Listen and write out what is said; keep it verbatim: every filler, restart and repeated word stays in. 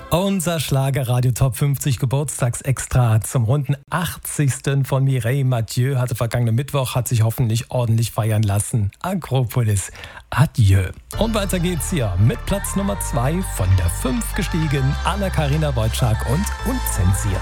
Unser Schlagerradio Top fünfzig Geburtstagsextra zum runden achtzigsten von Mireille Mathieu hatte vergangenen Mittwoch, hat sich hoffentlich ordentlich feiern lassen. Agropolis, adieu. Und weiter geht's hier mit Platz Nummer zwei von der fünf gestiegen, Anna-Karina Wojcik und Unzensiert.